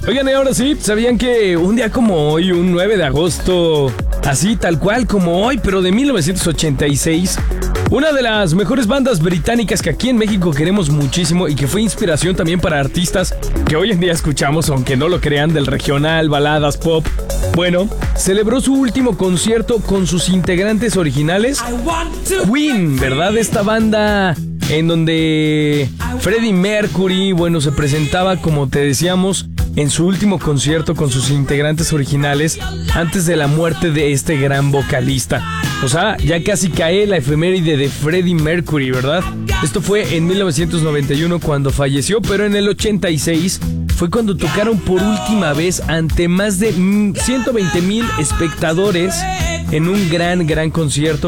Oigan, y ahora sí, ¿sabían que un día como hoy, un 9 de agosto, así tal cual como hoy, pero de 1986, una de las mejores bandas británicas que aquí en México queremos muchísimo y que fue inspiración también para artistas que hoy en día escuchamos, aunque no lo crean, del regional, baladas, pop? Bueno, celebró su último concierto con sus integrantes originales, Queen, ¿verdad? Esta banda en donde Freddie Mercury, bueno, se presentaba, como te decíamos, en su último concierto con sus integrantes originales antes de la muerte de este gran vocalista. O sea, ya casi cae la efeméride de Freddie Mercury, ¿verdad? Esto fue en 1991 cuando falleció, pero en el 86 fue cuando tocaron por última vez ante más de 120,000 espectadores en un gran concierto.